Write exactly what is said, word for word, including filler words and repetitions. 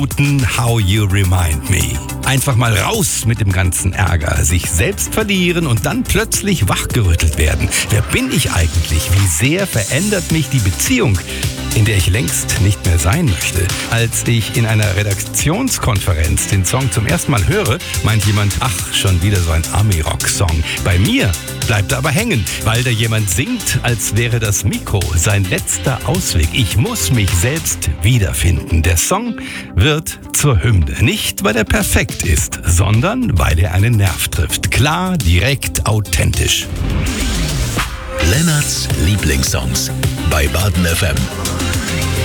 How You Remind Me. Einfach mal raus mit dem ganzen Ärger, sich selbst verlieren und dann plötzlich wachgerüttelt werden. Wer bin ich eigentlich? Wie sehr verändert mich die Beziehung, in der ich längst nicht mehr sein möchte? Als ich in einer Redaktionskonferenz den Song zum ersten Mal höre, meint jemand, ach, schon wieder so ein Ami-Rock-Song. Bei mir bleibt er aber hängen, weil da jemand singt, als wäre das Mikro sein letzter Ausweg. Ich muss mich selbst wiederfinden. Der Song wird zur Hymne. Nicht, weil er perfekt ist, sondern weil er einen Nerv trifft. Klar, direkt, authentisch. Lennarts Lieblingssongs bei Baden F M.